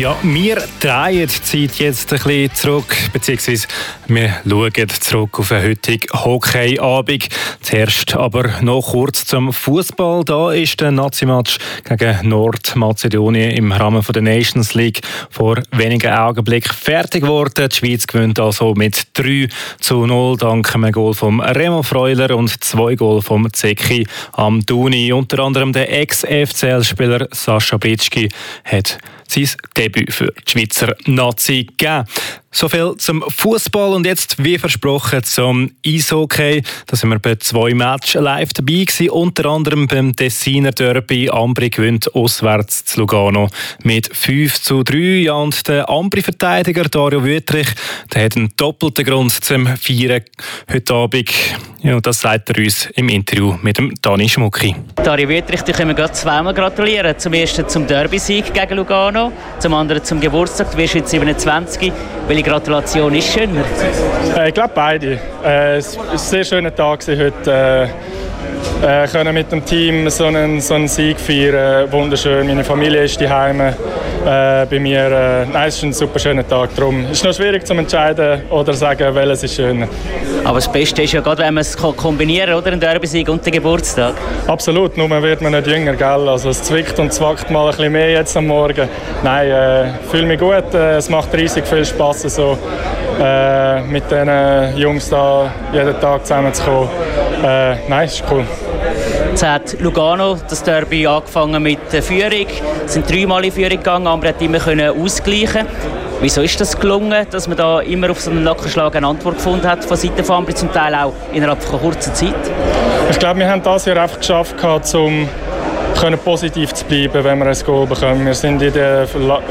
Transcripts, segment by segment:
Ja, wir drehen die Zeit jetzt ein bisschen zurück, beziehungsweise wir schauen zurück auf den heutigen Hockeyabend. Zuerst aber noch kurz zum Fußball. Da ist der Nazi-Match gegen Nordmazedonien im Rahmen der Nations League vor wenigen Augenblicken fertig geworden. Die Schweiz gewinnt also mit 3-0 dank einem Goal vom Remo Freuler und 2 Goal vom Zeki Amdouni. Unter anderem der Ex-FCL-Spieler Sascha Bitschki hat sein Debüt für die Schweizer Nazi gegeben. So viel zum Fußball und jetzt, wie versprochen, zum Eishockey. Da sind wir bei 2 Matches live dabei gewesen, unter anderem beim Tessiner Derby. Ambri gewinnt auswärts zu Lugano mit 5-3. Ja, und der Ambri-Verteidiger Dario Wüttrich, der hat einen doppelten Grund zum Feiern heute Abend. Ja, das sagt er uns im Interview mit dem Dani Schmucki. Dario Wüttrich, dich können wir gerade zweimal gratulieren. Zum ersten zum Derby-Sieg gegen Lugano, zum anderen zum Geburtstag. Du wirst jetzt 27. Welche Gratulation ist schöner? Ich glaube beide. Es war ein sehr schöner Tag heute. Können mit dem Team so einen Sieg feiern. Wunderschön. Meine Familie ist daheim bei mir. Es ist ein super schöner Tag. Darum ist es noch schwierig zu entscheiden oder sagen, welches ist schöner. Aber das Beste ist ja gerade, wenn man es kombinieren kann, oder? Ein Derby-Sieg und den Geburtstag. Absolut, nur wird man nicht jünger, gell? Also es zwickt und zwackt mal ein bisschen mehr jetzt am Morgen. Nein, fühle mich gut. Es macht riesig viel Spass, so, mit diesen Jungs da jeden Tag zusammenzukommen. Nein, es ist cool. Jetzt hat Lugano das Derby angefangen mit der Führung. Es sind 3-mal in Führung gegangen, aber hat immer ausgleichen. Wieso ist das gelungen, dass man da immer auf so einen Nackenschlag eine Antwort gefunden hat von Seiten von Ambri, zum Teil auch innerhalb von kurzer Zeit? Ich glaube, wir haben das Jahr einfach geschafft, um positiv zu bleiben, wenn wir ein Goal bekommen. Wir sind in den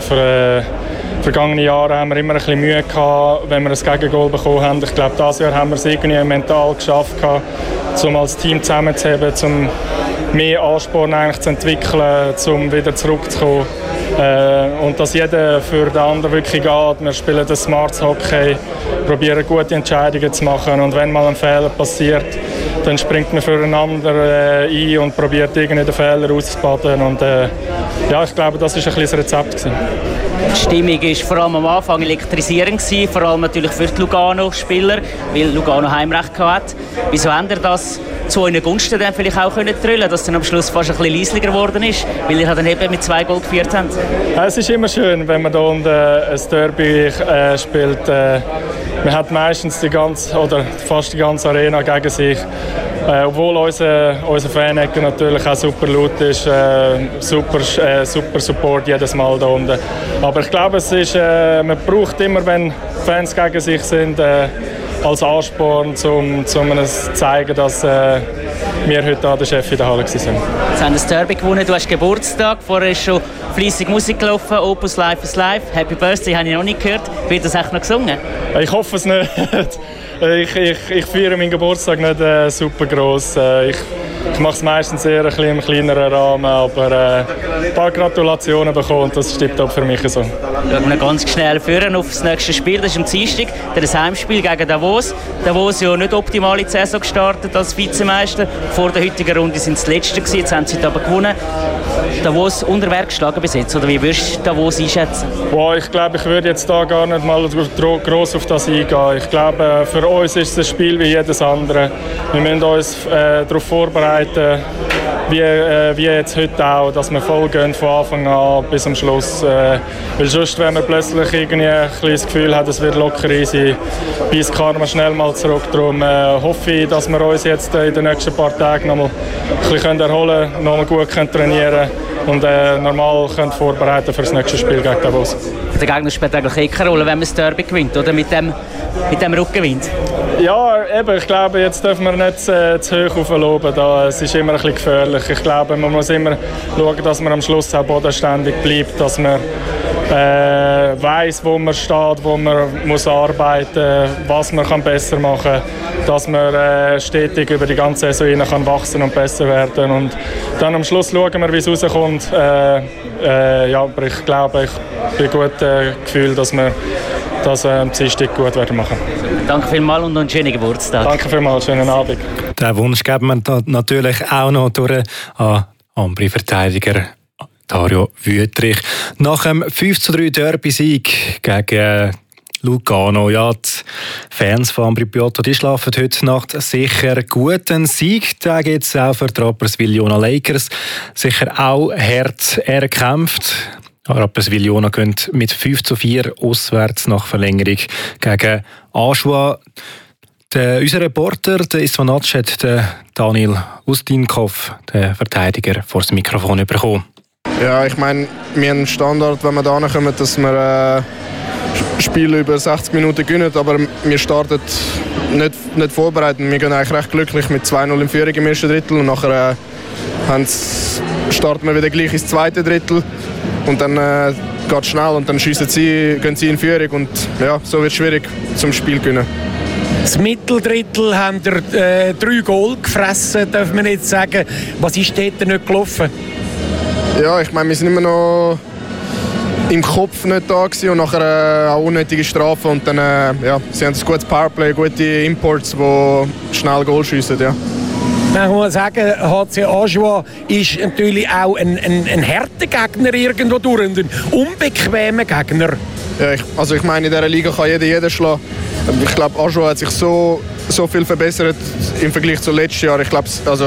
vergangenen Jahren haben wir immer ein bisschen Mühe gehabt, wenn wir ein Gegengoal bekommen haben. Ich glaube, dieses Jahr haben wir es irgendwie mental geschafft, um als Team zusammenzuheben, um mehr Ansporn eigentlich zu entwickeln, um wieder zurückzukommen. Und dass jeder für den anderen wirklich geht. Wir spielen das Smart Hockey, probieren gute Entscheidungen zu machen. Und wenn mal ein Fehler passiert, dann springt man füreinander ein und probiert irgendwie den Fehler auszubaden. Und ja, ich glaube, das war ein bisschen das Rezept gewesen. Die Stimmung war vor allem am Anfang elektrisierend, vor allem natürlich für die Lugano-Spieler, weil Lugano Heimrecht hatte. Wieso haben ihr das zu euren Gunsten dann vielleicht auch trüllen, dass es dann am Schluss fast ein bisschen leislicher geworden ist, weil ihr dann eben mit 2 Goal geführt habt? Es ist immer schön, wenn man hier unten ein Derby spielt. Man hat meistens die ganze, oder fast die ganze Arena gegen sich. Obwohl unser Fan-Ecke natürlich auch super laut ist, super Support jedes Mal hier unten. Aber ich glaube, man braucht immer, wenn Fans gegen sich sind, als Ansporn, um zu zeigen, dass wir heute an der Chef in der Halle waren. Sie haben das Derby gewonnen, du hast Geburtstag, vorher ist schon fleissig Musik gelaufen, Opus Life is Life, Happy Birthday habe ich noch nicht gehört. Wird das echt noch gesungen? Ich hoffe es nicht. Ich feiere meinen Geburtstag nicht super gross. Ich mache es meistens eher im kleineren Rahmen, aber ein paar Gratulationen bekommen, das stimmt auch für mich so. Schauen wir ganz schnell führen auf das nächste Spiel, das ist am Dienstag, das Heimspiel gegen Davos. Davos ja nicht optimal in die Saison gestartet als Vizemeister. Vor der heutigen Runde sind sie das Letzte gewesen, jetzt haben sie aber gewonnen. Davos unter Wert geschlagen bis jetzt, oder wie würdest du Davos einschätzen? Boah, ich glaube, ich würde jetzt da gar nicht mal gross auf das eingehen. Ich glaube, für uns ist es ein Spiel wie jedes andere. Wir müssen uns darauf vorbereiten, wie jetzt heute auch, dass wir voll gehen von Anfang an bis zum Schluss. Weil sonst, wenn man plötzlich irgendwie ein das Gefühl hat, es wird locker easy, beißt Karma schnell mal zurück. Darum hoffe ich, dass wir uns jetzt in den nächsten paar Tagen noch mal ein bisschen erholen können, noch mal gut trainieren können und normal können vorbereiten für das nächste Spiel gegen Davos. Der Gegner spielt eigentlich keine Rolle, wenn man das Derby gewinnt, oder mit dem Rückgewinn? Ja, eben, ich glaube, jetzt dürfen wir nicht zu hoch aufloben. Es ist immer ein bisschen gefährlich. Ich glaube, man muss immer schauen, dass man am Schluss auch bodenständig bleibt, dass man weiss, wo man steht, wo man muss arbeiten, was man kann besser machen kann, dass man stetig über die ganze Saison kann wachsen und besser werden. Und dann am Schluss schauen wir, wie es rauskommt. Ja, aber ich glaube, ich bin gut Gefühl, dass wir das am Dienstag gut machen werden. Danke vielmals und einen schönen Geburtstag. Danke vielmals, schönen Abend. Den Wunsch geben wir natürlich auch noch durch an Ambri-Verteidiger Dario Wüttrich. Nach dem 5:3 Derby-Sieg gegen Lugano. Ja, die Fans von Ambri Piotta, die schlafen heute Nacht sicher gut. Ein Sieg, der gibt es auch für die Rapperswil-Jona Lakers. Sicher auch hart erkämpft. Rapperswil-Jona gewinnt mit 5:4 auswärts nach Verlängerung gegen Aschua. Unser Reporter, der Istvan Natsch, hat den Daniel Ustinkov, den Verteidiger, vor das Mikrofon bekommen. Ja, ich meine, wir haben einen Standard, wenn wir da kommen, dass wir Spiel über 60 Minuten gewinnen, aber wir starten nicht vorbereitet. Wir gehen eigentlich recht glücklich mit 2:0 in Führung im ersten Drittel und nachher starten wir wieder gleich ins zweite Drittel und dann geht es schnell und dann gehen sie in Führung und ja, so wird es schwierig zum Spiel zu gewinnen. Das Mitteldrittel haben 3 Goal gefressen, darf man jetzt sagen. Was ist dort nicht gelaufen? Ja, ich meine, wir sind immer noch im Kopf nicht da gewesen und nachher auch unnötige Strafen und dann, ja, sie haben ein gutes Powerplay, gute Imports, die schnell Goal schiessen, ja. Man muss sagen, HC Aschua ist natürlich auch ein harter Gegner irgendwo durch, ein unbequemer Gegner. Ja, ich meine, in dieser Liga kann jeder schlagen. Ich glaube, Aschua hat sich so viel verbessert im Vergleich zu letztes Jahr. Ich glaube,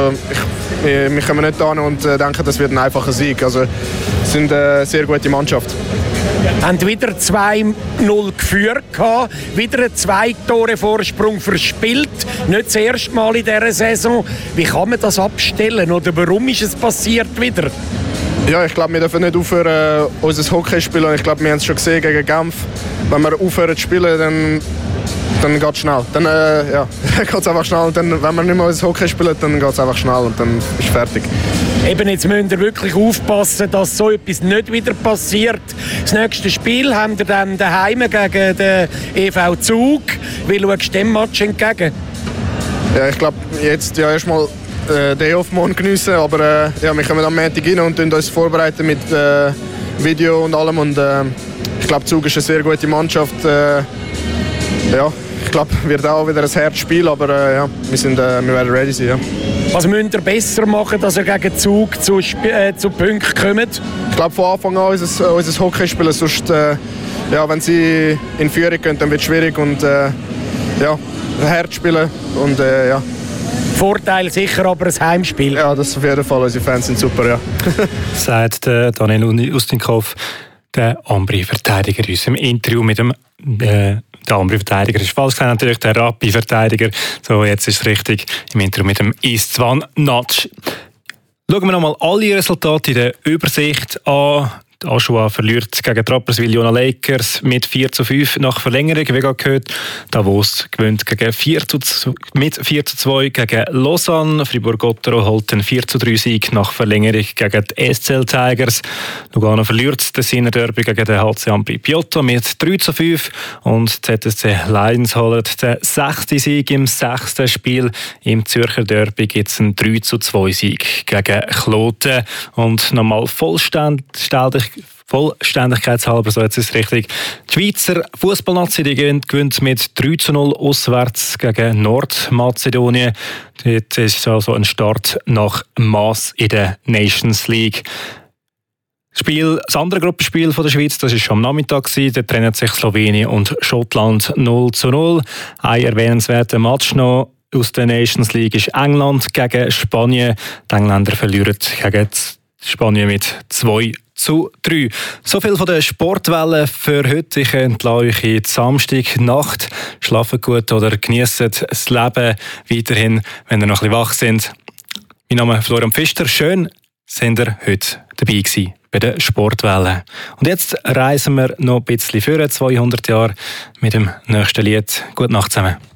wir kommen nicht an und denken, das wird ein einfacher Sieg. Also, sie sind eine sehr gute Mannschaft. Haben wieder 2:0 geführt, wieder einen 2-Tore-Vorsprung verspielt. Nicht das erste Mal in dieser Saison. Wie kann man das abstellen oder warum ist es passiert wieder? Ja, ich glaube, wir dürfen nicht aufhören, unser Hockey zu spielen. Ich glaube, wir haben es schon gesehen gegen Genf. Wenn wir aufhören zu spielen, dann geht es schnell. Dann geht es einfach schnell. Und dann, wenn wir nicht mehr unser Hockey spielen, dann geht es einfach schnell und dann ist fertig. Eben, jetzt müsst ihr wirklich aufpassen, dass so etwas nicht wieder passiert. Das nächste Spiel haben wir dann daheim gegen den EV Zug. Wie schaust du dem Match entgegen? Ja, ich glaube, jetzt ja erstmal den Off-Morgen geniessen, aber ja, wir kommen am Montag rein und uns vorbereiten mit Video und allem. Und ich glaube, Zug ist eine sehr gute Mannschaft. Ja, ich glaube, wird auch wieder ein Herzspiel, aber ja, wir werden ready sein. Ja. Was müsst ihr besser machen, dass ihr gegen Zug zu Punkten kommt? Ich glaube, von Anfang an unser Hockey spielen, sonst, ja, wenn sie in Führung gehen, dann wird es schwierig und ja, hart spielen und ja. Vorteil sicher aber ein Heimspiel. Ja, das auf jeden Fall. Unsere Fans sind super, ja. Sagt Daniel Ustinkov, der Ambri-Verteidiger, in unserem Interview mit dem der Ambri-Verteidiger ist falsch gesagt, natürlich der Rappi-Verteidiger. So, jetzt ist es richtig im Interview mit dem Istvan Natsch. Schauen wir nochmal alle Resultate in der Übersicht an. Aschua verliert gegen die Rapperswil-Jona Lakers mit 4:5 nach Verlängerung, wie gerade gehört. Davos gewinnt mit 4:2 gegen Lausanne. Fribourg-Gottero holt den 4:3 Sieg nach Verlängerung gegen die SCL Tigers. Lugano verliert den Siner Derby gegen den HC Ambri Piotta mit 3:5 und die ZSC Lions holt den 6. Sieg im 6. Spiel. Im Zürcher Derby gibt es einen 3:2 Sieg gegen Kloten. Und nochmal Vollständigkeitshalber, so jetzt ist es richtig. Die Schweizer Fußballnazi gewinnt mit 3:0 auswärts gegen Nordmazedonien. Dort ist also ein Start nach Mass in der Nations League. Das andere Gruppenspiel der Schweiz, das war schon am Nachmittag. Da trennen sich Slowenien und Schottland 0:0. Ein erwähnenswerter Match noch aus der Nations League ist England gegen Spanien. Die Engländer verlieren gegen Spanien mit 2:3. So viel von der Sportwelle für heute. Ich entlasse euch in die Samstagnacht. Schlaft gut oder genießt das Leben weiterhin, wenn ihr noch ein bisschen wach sind. Mein Name ist Florian Pfister. Schön, sind ihr heute dabei gewesen bei der Sportwelle. Und jetzt reisen wir noch ein bisschen für 200 Jahre mit dem nächsten Lied. Gute Nacht zusammen.